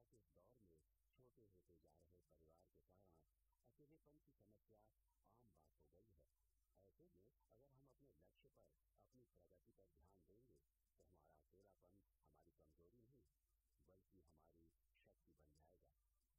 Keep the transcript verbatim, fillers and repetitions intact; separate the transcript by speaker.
Speaker 1: के इस दौर में छोटे होते जा रहे परिवार के कारण अकेलेपन की समस्या आम बात हो गई है। ऐसे में अगर हम अपने लक्ष्य पर, अपनी प्रगति पर